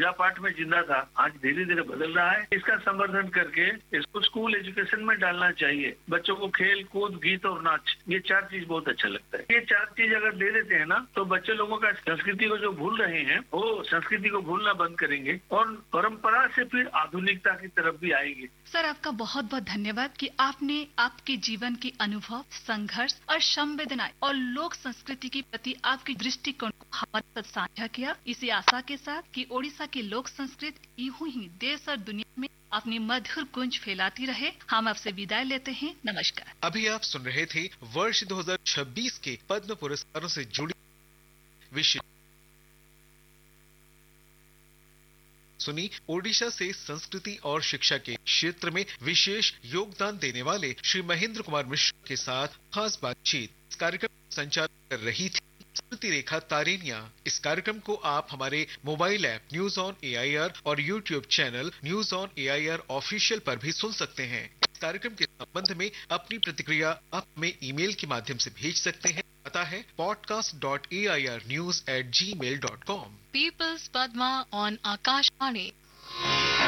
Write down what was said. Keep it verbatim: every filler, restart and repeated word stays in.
पूजा पाठ में जिंदा था, आज धीरे धीरे बदल रहा है। इसका संवर्धन करके इसको स्कूल एजुकेशन में डालना चाहिए। बच्चों को खेल कूद गीत और नाच, ये चार चीज बहुत अच्छा लगता है। ये चार चीज अगर दे देते हैं ना, तो बच्चे लोगों का संस्कृति को जो भूल रहे हैं वो संस्कृति को भूलना बंद करेंगे और परंपरा से फिर आधुनिकता की तरफ भी आएंगे। सर, आपका बहुत बहुत धन्यवाद कि आपने आपके जीवन के अनुभव, संघर्ष और संवेदनाएं और लोक संस्कृति के प्रति आपके दृष्टिकोण को हमारे साथ साझा किया। इसी आशा के साथ कि ओडिशा की लोक संस्कृति यूं ही देश और दुनिया में अपनी मधुर गुंज फैलाती रहे। हम आपसे विदाई लेते हैं। नमस्कार। अभी आप सुन रहे थे वर्ष दो हज़ार छब्बीस के पद्म पुरस्कारों से जुड़ी विशेष सुनी ओडिशा से संस्कृति और शिक्षा के क्षेत्र में विशेष योगदान देने वाले श्री महेंद्र कुमार मिश्रा के साथ खास बातचीत। इस कार्यक्रम का संचालन कर रही थी स्मृति रेखा तारेनिया। इस कार्यक्रम को आप हमारे mobile app news on AIR और YouTube channel news on AIR official पर भी सुन सकते हैं। इस कार्यक्रम के संबंध में अपनी प्रतिक्रिया आप हमें ईमेल के माध्यम से भेज सकते हैं। पता है podcast dot A I R news at ji mail dot com. Peoples Padma on Akashvani.